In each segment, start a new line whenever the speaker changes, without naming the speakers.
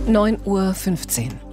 9:15 Uhr.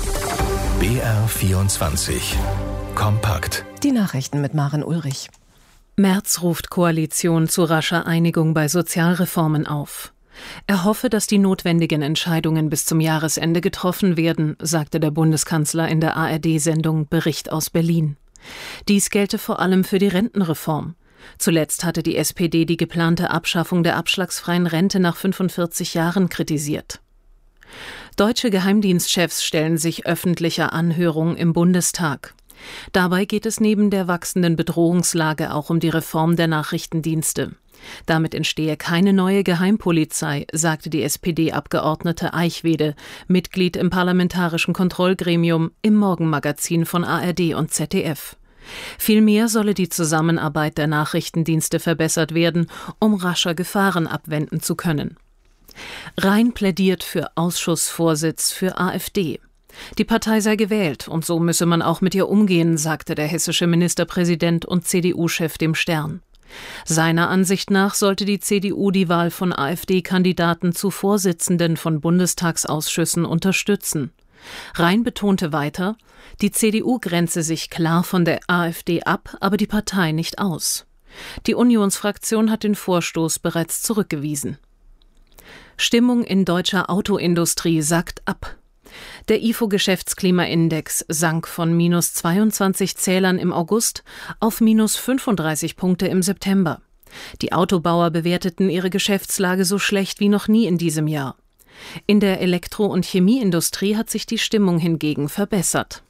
BR24 Kompakt.
Die Nachrichten mit Maren Ulrich.
Merz ruft Koalition zu rascher Einigung bei Sozialreformen auf. Er hoffe, dass die notwendigen Entscheidungen bis zum Jahresende getroffen werden, sagte der Bundeskanzler in der ARD-Sendung Bericht aus Berlin. Dies gelte vor allem für die Rentenreform. Zuletzt hatte die SPD die geplante Abschaffung der abschlagsfreien Rente nach 45 Jahren kritisiert. Deutsche Geheimdienstchefs stellen sich öffentlicher Anhörung im Bundestag. Dabei geht es neben der wachsenden Bedrohungslage auch um die Reform der Nachrichtendienste. Damit entstehe keine neue Geheimpolizei, sagte die SPD-Abgeordnete Eichwede, Mitglied im Parlamentarischen Kontrollgremium, im Morgenmagazin von ARD und ZDF. Vielmehr solle die Zusammenarbeit der Nachrichtendienste verbessert werden, um rascher Gefahren abwenden zu können. Rhein plädiert für Ausschussvorsitz für AfD. Die Partei sei gewählt und so müsse man auch mit ihr umgehen, sagte der hessische Ministerpräsident und CDU-Chef dem Stern. Seiner Ansicht nach sollte die CDU die Wahl von AfD-Kandidaten zu Vorsitzenden von Bundestagsausschüssen unterstützen. Rhein betonte weiter, die CDU grenze sich klar von der AfD ab, aber die Partei nicht aus. Die Unionsfraktion hat den Vorstoß bereits zurückgewiesen. Stimmung in deutscher Autoindustrie sackt ab. Der IFO-Geschäftsklimaindex sank von -22 Zählern im August auf -35 Punkte im September. Die Autobauer bewerteten ihre Geschäftslage so schlecht wie noch nie in diesem Jahr. In der Elektro- und Chemieindustrie hat sich die Stimmung hingegen verbessert.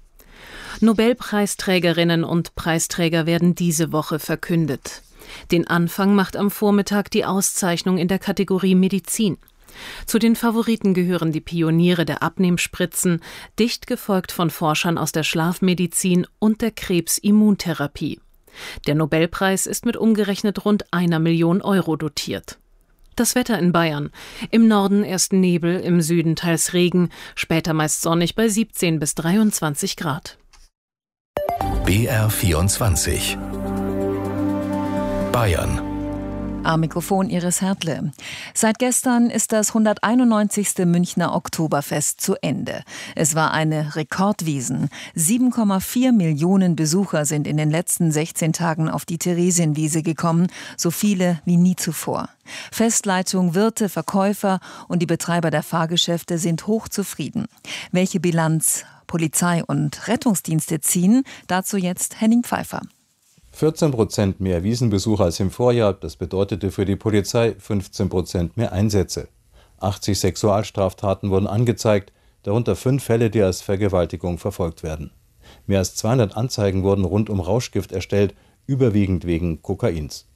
Nobelpreisträgerinnen und Preisträger werden diese Woche verkündet. Den Anfang macht am Vormittag die Auszeichnung in der Kategorie Medizin. Zu den Favoriten gehören die Pioniere der Abnehmspritzen, dicht gefolgt von Forschern aus der Schlafmedizin und der Krebsimmuntherapie. Der Nobelpreis ist mit umgerechnet rund 1 Million Euro dotiert. Das Wetter in Bayern. Im Norden erst Nebel, im Süden teils Regen, später meist sonnig bei 17 bis 23 Grad.
BR24 Bayern.
Am Mikrofon Iris Hertle. Seit gestern ist das 191. Münchner Oktoberfest zu Ende. Es war eine Rekordwiesn. 7,4 Millionen Besucher sind in den letzten 16 Tagen auf die Theresienwiese gekommen, so viele wie nie zuvor. Festleitung, Wirte, Verkäufer und die Betreiber der Fahrgeschäfte sind hochzufrieden. Welche Bilanz Polizei und Rettungsdienste ziehen, dazu jetzt Henning Pfeiffer.
14% mehr Wiesenbesucher als im Vorjahr, das bedeutete für die Polizei 15% mehr Einsätze. 80 Sexualstraftaten wurden angezeigt, darunter 5 Fälle, die als Vergewaltigung verfolgt werden. Mehr als 200 Anzeigen wurden rund um Rauschgift erstellt, überwiegend wegen Kokains.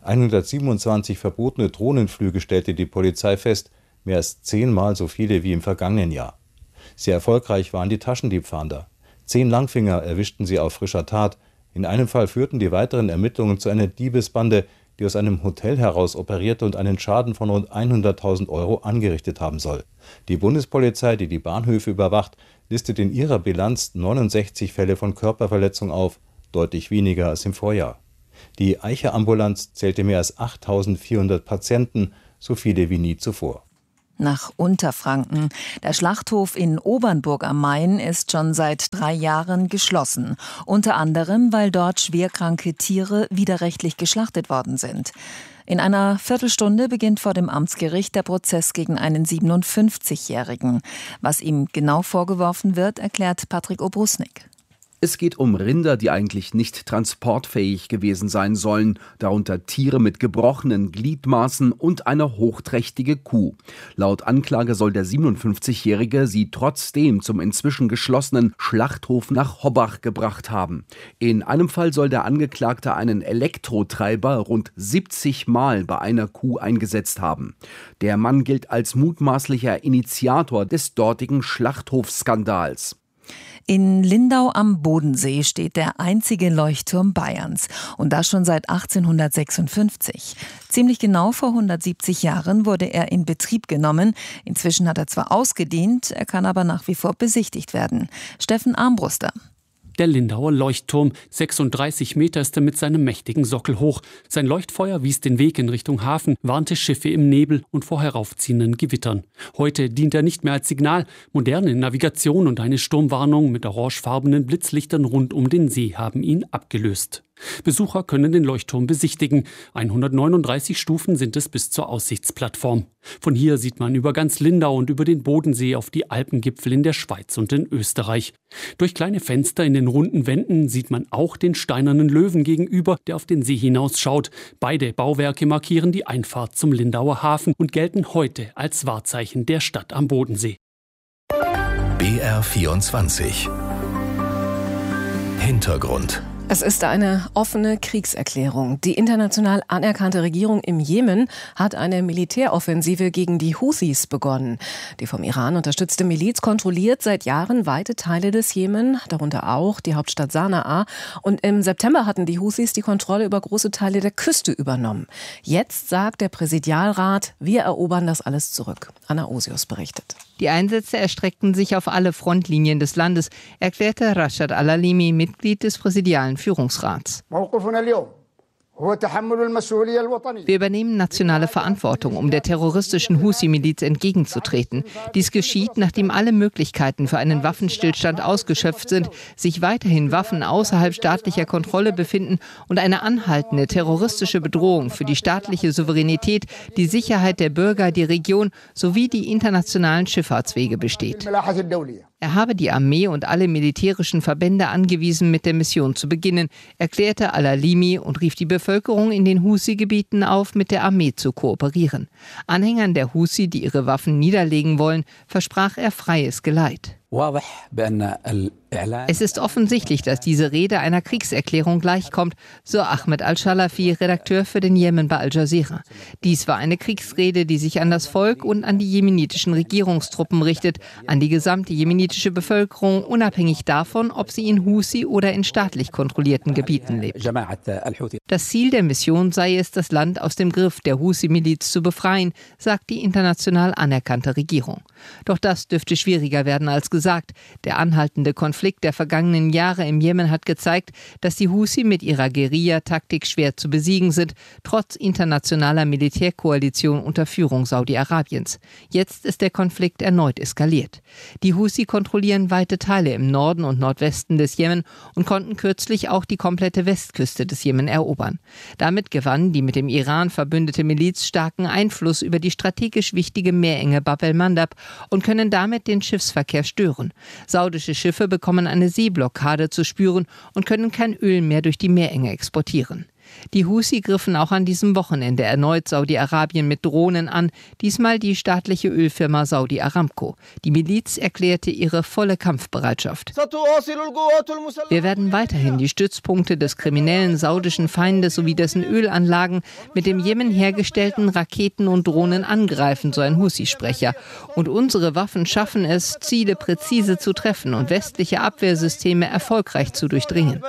127 verbotene Drohnenflüge stellte die Polizei fest, mehr als 10-mal so viele wie im vergangenen Jahr. Sehr erfolgreich waren die Taschendiebfahnder. 10 Langfinger erwischten sie auf frischer Tat. In einem Fall führten die weiteren Ermittlungen zu einer Diebesbande, die aus einem Hotel heraus operierte und einen Schaden von rund 100.000 Euro angerichtet haben soll. Die Bundespolizei, die die Bahnhöfe überwacht, listet in ihrer Bilanz 69 Fälle von Körperverletzung auf, deutlich weniger als im Vorjahr. Die Eiche-Ambulanz zählte mehr als 8.400 Patienten, so viele wie nie zuvor.
Nach Unterfranken. Der Schlachthof in Obernburg am Main ist schon seit 3 Jahren geschlossen. Unter anderem, weil dort schwerkranke Tiere widerrechtlich geschlachtet worden sind. In einer Viertelstunde beginnt vor dem Amtsgericht der Prozess gegen einen 57-Jährigen. Was ihm genau vorgeworfen wird, erklärt Patrick Obrusnik.
Es geht um Rinder, die eigentlich nicht transportfähig gewesen sein sollen, darunter Tiere mit gebrochenen Gliedmaßen und eine hochträchtige Kuh. Laut Anklage soll der 57-Jährige sie trotzdem zum inzwischen geschlossenen Schlachthof nach Hobbach gebracht haben. In einem Fall soll der Angeklagte einen Elektrotreiber rund 70 Mal bei einer Kuh eingesetzt haben. Der Mann gilt als mutmaßlicher Initiator des dortigen Schlachthofskandals.
In Lindau am Bodensee steht der einzige Leuchtturm Bayerns und das schon seit 1856. Ziemlich genau vor 170 Jahren wurde er in Betrieb genommen. Inzwischen hat er zwar ausgedient, er kann aber nach wie vor besichtigt werden. Steffen Armbruster.
Der Lindauer Leuchtturm. 36 Meter ist er mit seinem mächtigen Sockel hoch. Sein Leuchtfeuer wies den Weg in Richtung Hafen, warnte Schiffe im Nebel und vor heraufziehenden Gewittern. Heute dient er nicht mehr als Signal. Moderne Navigation und eine Sturmwarnung mit orangefarbenen Blitzlichtern rund um den See haben ihn abgelöst. Besucher können den Leuchtturm besichtigen. 139 Stufen sind es bis zur Aussichtsplattform. Von hier sieht man über ganz Lindau und über den Bodensee auf die Alpengipfel in der Schweiz und in Österreich. Durch kleine Fenster in den runden Wänden sieht man auch den steinernen Löwen gegenüber, der auf den See hinausschaut. Beide Bauwerke markieren die Einfahrt zum Lindauer Hafen und gelten heute als Wahrzeichen der Stadt am Bodensee.
BR24 Hintergrund.
Es ist eine offene Kriegserklärung. Die international anerkannte Regierung im Jemen hat eine Militäroffensive gegen die Houthis begonnen. Die vom Iran unterstützte Miliz kontrolliert seit Jahren weite Teile des Jemen, darunter auch die Hauptstadt Sanaa. Und im September hatten die Houthis die Kontrolle über große Teile der Küste übernommen. Jetzt sagt der Präsidialrat, wir erobern das alles zurück. Anna Osius berichtet.
Die Einsätze erstreckten sich auf alle Frontlinien des Landes, erklärte Rashad Al-Alimi, Mitglied des präsidialen Führungsrats. Wir übernehmen nationale Verantwortung, um der terroristischen Houthi-Miliz entgegenzutreten. Dies geschieht, nachdem alle Möglichkeiten für einen Waffenstillstand ausgeschöpft sind, sich weiterhin Waffen außerhalb staatlicher Kontrolle befinden und eine anhaltende terroristische Bedrohung für die staatliche Souveränität, die Sicherheit der Bürger, die Region sowie die internationalen Schifffahrtswege besteht. Er habe die Armee und alle militärischen Verbände angewiesen, mit der Mission zu beginnen, erklärte Al-Alimi und rief die Bevölkerung in den Houthi-Gebieten auf, mit der Armee zu kooperieren. Anhängern der Houthi, die ihre Waffen niederlegen wollen, versprach er freies Geleit. Es ist offensichtlich, dass diese Rede einer Kriegserklärung gleichkommt, so Ahmed Al-Shalafi, Redakteur für den Jemen bei Al Jazeera. Dies war eine Kriegsrede, die sich an das Volk und an die jemenitischen Regierungstruppen richtet, an die gesamte jemenitische Bevölkerung, unabhängig davon, ob sie in Houthi oder in staatlich kontrollierten Gebieten lebt. Das Ziel der Mission sei es, das Land aus dem Griff der Houthi-Miliz zu befreien, sagt die international anerkannte Regierung. Doch das dürfte schwieriger werden als gesagt. Der anhaltende Konflikt der vergangenen Jahre im Jemen hat gezeigt, dass die Houthi mit ihrer Guerilla-Taktik schwer zu besiegen sind, trotz internationaler Militärkoalition unter Führung Saudi-Arabiens. Jetzt ist der Konflikt erneut eskaliert. Die Houthi kontrollieren weite Teile im Norden und Nordwesten des Jemen und konnten kürzlich auch die komplette Westküste des Jemen erobern. Damit gewann die mit dem Iran verbündete Miliz starken Einfluss über die strategisch wichtige Meerenge Bab el-Mandab und können damit den Schiffsverkehr stören. Saudische Schiffe bekommen eine Seeblockade zu spüren und können kein Öl mehr durch die Meerenge exportieren. Die Houthi griffen auch an diesem Wochenende erneut Saudi-Arabien mit Drohnen an, diesmal die staatliche Ölfirma Saudi Aramco. Die Miliz erklärte ihre volle Kampfbereitschaft. Wir werden weiterhin die Stützpunkte des kriminellen saudischen Feindes sowie dessen Ölanlagen mit dem Jemen hergestellten Raketen und Drohnen angreifen, so ein Houthi-Sprecher. Und unsere Waffen schaffen es, Ziele präzise zu treffen und westliche Abwehrsysteme erfolgreich zu durchdringen.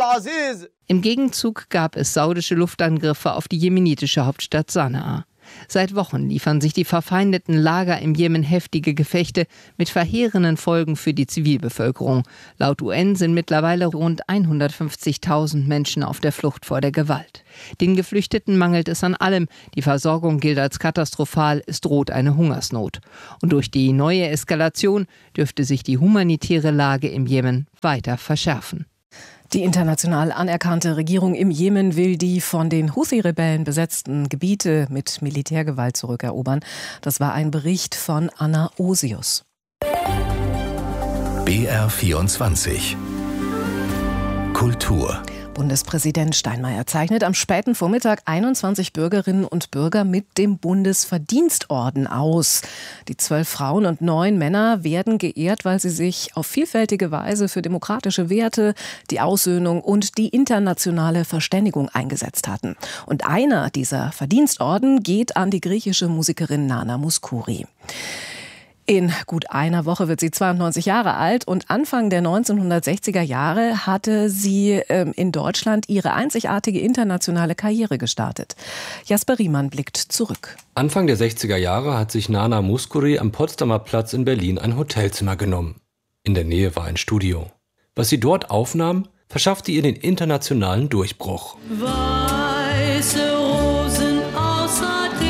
Im Gegenzug gab es saudische Luftangriffe auf die jemenitische Hauptstadt Sanaa. Seit Wochen liefern sich die verfeindeten Lager im Jemen heftige Gefechte mit verheerenden Folgen für die Zivilbevölkerung. Laut UN sind mittlerweile rund 150.000 Menschen auf der Flucht vor der Gewalt. Den Geflüchteten mangelt es an allem. Die Versorgung gilt als katastrophal, es droht eine Hungersnot. Und durch die neue Eskalation dürfte sich die humanitäre Lage im Jemen weiter verschärfen.
Die international anerkannte Regierung im Jemen will die von den Houthi-Rebellen besetzten Gebiete mit Militärgewalt zurückerobern. Das war ein Bericht von Anna Osius.
BR24 Kultur.
Bundespräsident Steinmeier zeichnet am späten Vormittag 21 Bürgerinnen und Bürger mit dem Bundesverdienstorden aus. Die 12 Frauen und 9 Männer werden geehrt, weil sie sich auf vielfältige Weise für demokratische Werte, die Aussöhnung und die internationale Verständigung eingesetzt hatten. Und einer dieser Verdienstorden geht an die griechische Musikerin Nana Mouskouri. In gut einer Woche wird sie 92 Jahre alt und Anfang der 1960er Jahre hatte sie in Deutschland ihre einzigartige internationale Karriere gestartet. Jasper Riemann blickt zurück.
Anfang der 60er Jahre hat sich Nana Mouskouri am Potsdamer Platz in Berlin ein Hotelzimmer genommen. In der Nähe war ein Studio. Was sie dort aufnahm, verschaffte ihr den internationalen Durchbruch.
Weiße Rosen aus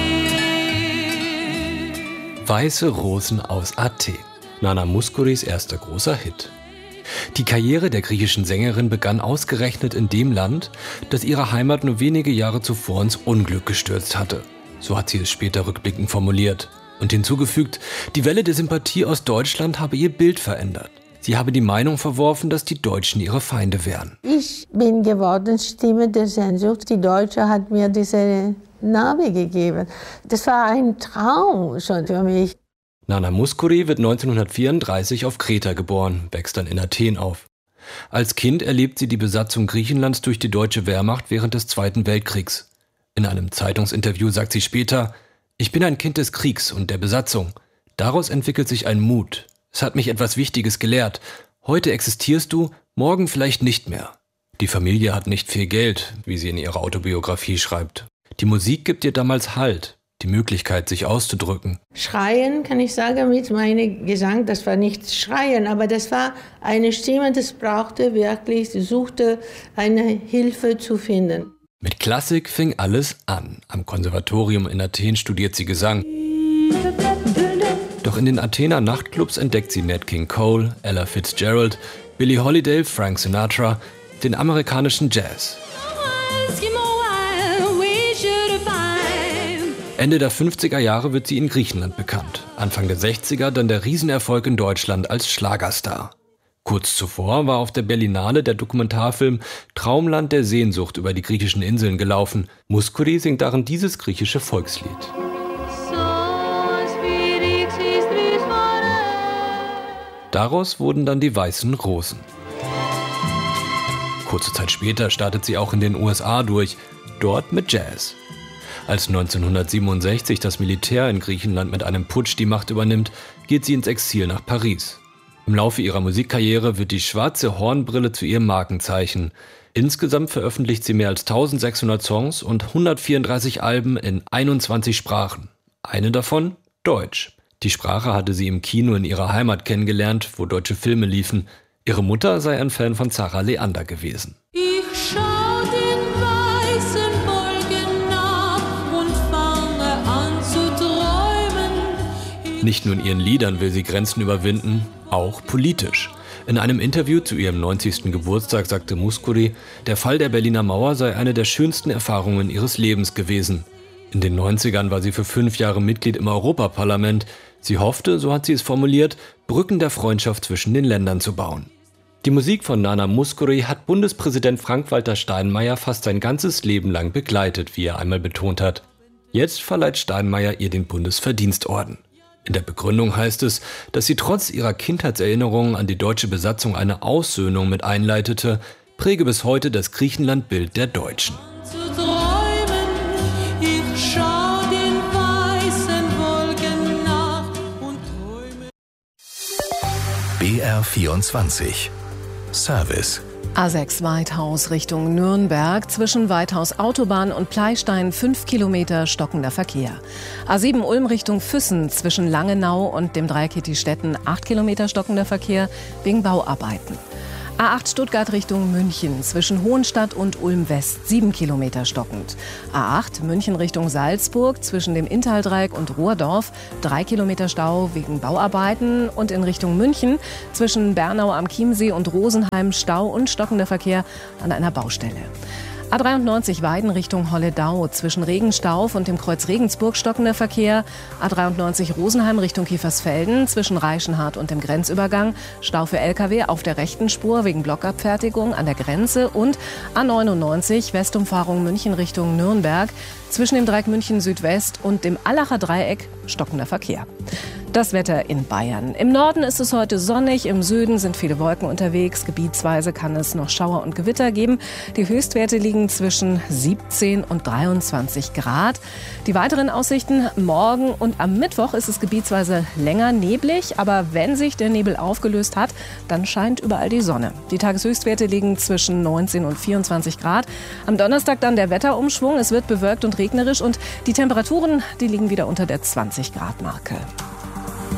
Athen.
Weiße Rosen aus Athen. Nana Mouskourys erster großer Hit. Die Karriere der griechischen Sängerin begann ausgerechnet in dem Land, das ihre Heimat nur wenige Jahre zuvor ins Unglück gestürzt hatte. So hat sie es später rückblickend formuliert. Und hinzugefügt, die Welle der Sympathie aus Deutschland habe ihr Bild verändert. Sie habe die Meinung verworfen, dass die Deutschen ihre Feinde wären.
Ich bin geworden Stimme der Sehnsucht. Die Deutsche hat mir diese Name gegeben. Das war ein Traum schon für mich.
Nana Mouskouri wird 1934 auf Kreta geboren, wächst dann in Athen auf. Als Kind erlebt sie die Besatzung Griechenlands durch die deutsche Wehrmacht während des Zweiten Weltkriegs. In einem Zeitungsinterview sagt sie später: Ich bin ein Kind des Kriegs und der Besatzung. Daraus entwickelt sich ein Mut. Es hat mich etwas Wichtiges gelehrt. Heute existierst du, morgen vielleicht nicht mehr. Die Familie hat nicht viel Geld, wie sie in ihrer Autobiografie schreibt. Die Musik gibt ihr damals Halt, die Möglichkeit, sich auszudrücken.
Schreien, kann ich sagen, mit meinem Gesang, das war nicht Schreien, aber das war eine Stimme, das brauchte wirklich, sie suchte eine Hilfe zu finden.
Mit Klassik fing alles an. Am Konservatorium in Athen studiert sie Gesang. Doch in den Athener Nachtclubs entdeckt sie Nat King Cole, Ella Fitzgerald, Billie Holiday, Frank Sinatra, den amerikanischen Jazz. Ende der 50er Jahre wird sie in Griechenland bekannt. Anfang der 60er dann der Riesenerfolg in Deutschland als Schlagerstar. Kurz zuvor war auf der Berlinale der Dokumentarfilm Traumland der Sehnsucht über die griechischen Inseln gelaufen. Mouskouri singt darin dieses griechische Volkslied. Daraus wurden dann die Weißen Rosen. Kurze Zeit später startet sie auch in den USA durch, dort mit Jazz. Als 1967 das Militär in Griechenland mit einem Putsch die Macht übernimmt, geht sie ins Exil nach Paris. Im Laufe ihrer Musikkarriere wird die schwarze Hornbrille zu ihrem Markenzeichen. Insgesamt veröffentlicht sie mehr als 1600 Songs und 134 Alben in 21 Sprachen. Eine davon Deutsch. Die Sprache hatte sie im Kino in ihrer Heimat kennengelernt, wo deutsche Filme liefen. Ihre Mutter sei ein Fan von Zara Leander gewesen.
Ich schau den weißen Wolken nach und fange an zu träumen.
Nicht nur in ihren Liedern will sie Grenzen überwinden, auch politisch. In einem Interview zu ihrem 90. Geburtstag sagte Mouskouri, der Fall der Berliner Mauer sei eine der schönsten Erfahrungen ihres Lebens gewesen. In den 90ern war sie für 5 Jahre Mitglied im Europaparlament. Sie hoffte, so hat sie es formuliert, Brücken der Freundschaft zwischen den Ländern zu bauen. Die Musik von Nana Mouskouri hat Bundespräsident Frank-Walter Steinmeier fast sein ganzes Leben lang begleitet, wie er einmal betont hat. Jetzt verleiht Steinmeier ihr den Bundesverdienstorden. In der Begründung heißt es, dass sie trotz ihrer Kindheitserinnerungen an die deutsche Besatzung eine Aussöhnung mit einleitete, präge bis heute das Griechenland-Bild der Deutschen.
BR24 Service.
A6 Weithaus Richtung Nürnberg, zwischen Weithaus Autobahn und Pleystein 5 Kilometer stockender Verkehr. A7 Ulm Richtung Füssen, zwischen Langenau und dem Dreieck Stetten 8 Kilometer stockender Verkehr wegen Bauarbeiten. A8 Stuttgart Richtung München, zwischen Hohenstadt und Ulm West 7 Kilometer stockend. A8 München Richtung Salzburg, zwischen dem Inntal-Dreieck und Rohrdorf 3 Kilometer Stau wegen Bauarbeiten. Und in Richtung München, zwischen Bernau am Chiemsee und Rosenheim Stau und stockender Verkehr an einer Baustelle. A93 Weiden Richtung Holledau, zwischen Regenstauf und dem Kreuz Regensburg stockender Verkehr. A93 Rosenheim Richtung Kiefersfelden, zwischen Reichenhard und dem Grenzübergang Stau für Lkw auf der rechten Spur wegen Blockabfertigung an der Grenze. Und A99 Westumfahrung München Richtung Nürnberg, zwischen dem Dreieck München Südwest und dem Allacher Dreieck stockender Verkehr. Das Wetter in Bayern. Im Norden ist es heute sonnig, im Süden sind viele Wolken unterwegs. Gebietsweise kann es noch Schauer und Gewitter geben. Die Höchstwerte liegen zwischen 17 und 23 Grad. Die weiteren Aussichten: morgen und am Mittwoch ist es gebietsweise länger neblig. Aber wenn sich der Nebel aufgelöst hat, dann scheint überall die Sonne. Die Tageshöchstwerte liegen zwischen 19 und 24 Grad. Am Donnerstag dann der Wetterumschwung. Es wird bewölkt und regnerisch und die Temperaturen, die liegen wieder unter der 20 Grad Marke.